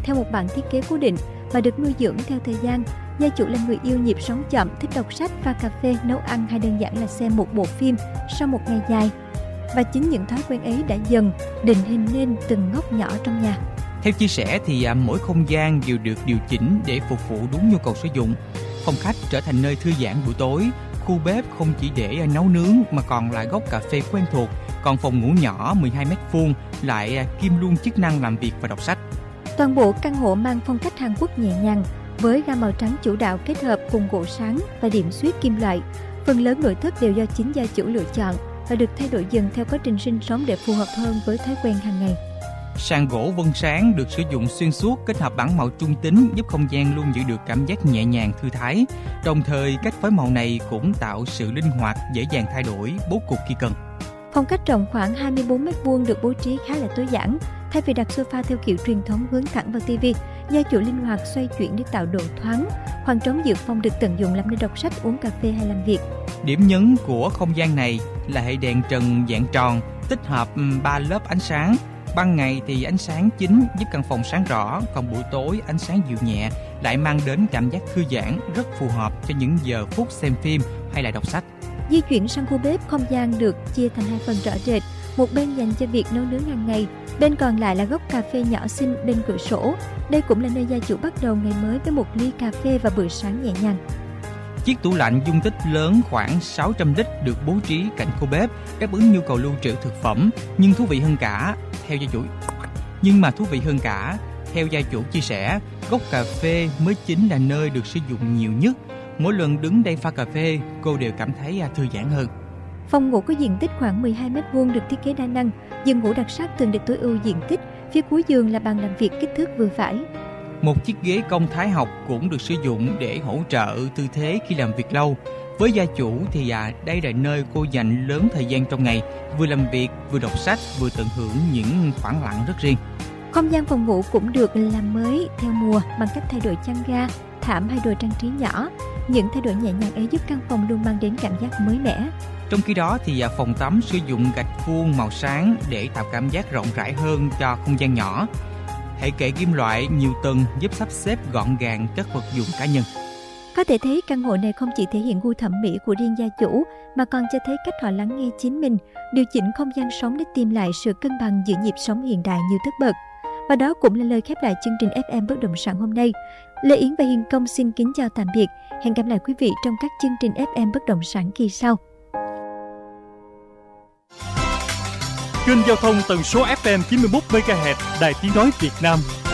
theo một bản thiết kế cố định và được nuôi dưỡng theo thời gian. Gia chủ là người yêu nhịp sống chậm, thích đọc sách, pha cà phê, nấu ăn hay đơn giản là xem một bộ phim sau một ngày dài. Và chính những thói quen ấy đã dần định hình nên từng góc nhỏ trong nhà. Theo chia sẻ thì mỗi không gian đều được điều chỉnh để phục vụ đúng nhu cầu sử dụng. Phòng khách trở thành nơi thư giãn buổi tối, khu bếp không chỉ để nấu nướng mà còn là góc cà phê quen thuộc, còn phòng ngủ nhỏ 12 m² lại kiêm luôn chức năng làm việc và đọc sách. Toàn bộ căn hộ mang phong cách Hàn Quốc nhẹ nhàng, với gam màu trắng chủ đạo kết hợp cùng gỗ sáng và điểm xuyết kim loại. Phần lớn nội thất đều do chính gia chủ lựa chọn và được thay đổi dần theo quá trình sinh sống để phù hợp hơn với thói quen hàng ngày. Sàn gỗ vân sáng được sử dụng xuyên suốt, kết hợp bảng màu trung tính giúp không gian luôn giữ được cảm giác nhẹ nhàng thư thái. Đồng thời cách phối màu này cũng tạo sự linh hoạt, dễ dàng thay đổi bố cục khi cần. Phong cách rộng khoảng 24 m² được bố trí khá là tối giản. Thay vì đặt sofa theo kiểu truyền thống hướng thẳng vào TV, gia chủ linh hoạt xoay chuyển để tạo độ thoáng. Khoảng trống giữa phòng được tận dụng làm nơi đọc sách, uống cà phê hay làm việc. Điểm nhấn của không gian này là hệ đèn trần dạng tròn, tích hợp 3 lớp ánh sáng. Ban ngày thì ánh sáng chính giúp căn phòng sáng rõ, còn buổi tối ánh sáng dịu nhẹ lại mang đến cảm giác thư giãn, rất phù hợp cho những giờ phút xem phim hay là đọc sách. Di chuyển sang khu bếp, không gian được chia thành hai phần rõ rệt. Một bên dành cho việc nấu nướng hàng ngày, bên còn lại là góc cà phê nhỏ xinh bên cửa sổ. Đây cũng là nơi gia chủ bắt đầu ngày mới với một ly cà phê và bữa sáng nhẹ nhàng. Chiếc tủ lạnh dung tích lớn khoảng 600 lít được bố trí cạnh khu bếp, đáp ứng nhu cầu lưu trữ thực phẩm. Nhưng thú vị hơn cả, theo gia chủ chia sẻ, góc cà phê mới chính là nơi được sử dụng nhiều nhất. Mỗi lần đứng đây pha cà phê, cô đều cảm thấy thư giãn hơn. Phòng ngủ có diện tích khoảng 12 m² được thiết kế đa năng, giường ngủ đặc sắc thường được tối ưu diện tích. Phía cuối giường là bàn làm việc kích thước vừa phải. Một chiếc ghế công thái học cũng được sử dụng để hỗ trợ tư thế khi làm việc lâu. Với gia chủ thì đây là nơi cô dành lớn thời gian trong ngày, vừa làm việc, vừa đọc sách, vừa tận hưởng những khoảng lặng rất riêng. Không gian phòng ngủ cũng được làm mới theo mùa bằng cách thay đổi chăn ga, thảm hay đồ trang trí nhỏ. Những thay đổi nhẹ nhàng ấy giúp căn phòng luôn mang đến cảm giác mới mẻ. Trong khi đó thì phòng tắm sử dụng gạch vuông màu sáng để tạo cảm giác rộng rãi hơn cho không gian nhỏ. Hệ kệ kim loại nhiều tầng giúp sắp xếp gọn gàng các vật dụng cá nhân. Có thể thấy căn hộ này không chỉ thể hiện gu thẩm mỹ của riêng gia chủ mà còn cho thấy cách họ lắng nghe chính mình, điều chỉnh không gian sống để tìm lại sự cân bằng giữa nhịp sống hiện đại như tất bật. Và đó cũng là lời khép lại chương trình FM Bất động sản hôm nay. Lê Yến và Hiền Công xin kính chào tạm biệt. Hẹn gặp lại quý vị trong các chương trình FM Bất động sản kỳ sau. Kênh giao thông tần số FM 91 MHz Đài Tiếng nói Việt Nam.